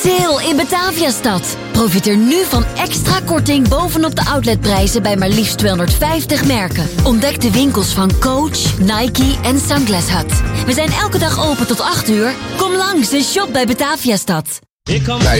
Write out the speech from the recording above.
Sale in Bataviastad. Profiteer nu van extra korting bovenop de outletprijzen bij maar liefst 250 merken. Ontdek de winkels van Coach, Nike en Sunglass Hut. We zijn elke dag open tot 8 uur. Kom langs en shop bij Bataviastad. Bij